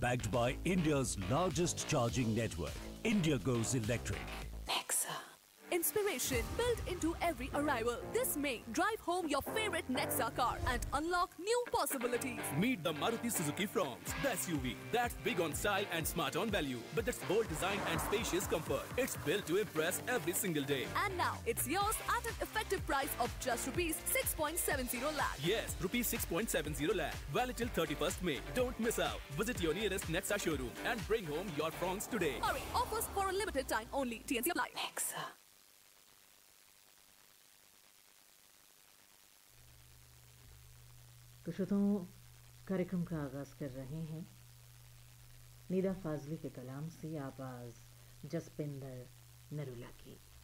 backed by India's largest charging network. India goes electric. Nexa. Inspiration built into every arrival. This May, drive home your favorite Nexa car and unlock new possibilities. Meet the Maruti Suzuki Fronx, the SUV that's big on style and smart on value, with its bold design and spacious comfort. It's built to impress every single day. And now, it's yours at an effective price of just rupees 6.70 lakh. Yes, rupees 6.70 lakh. Valid till 31st May. Don't miss out. Visit your nearest Nexa showroom and bring home your Fronx today. Hurry, offers for a limited time only. TNC apply. Nexa. तो श्रोताओं, कार्यक्रम का आगाज़ कर रहे हैं निदा फाजली के कलाम से, आवाज़ जसपिंदर नरूला की।